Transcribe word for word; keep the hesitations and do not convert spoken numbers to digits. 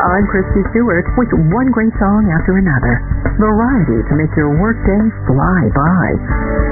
I'm Christy Stewart with one great song after another. Variety to make your workday fly by.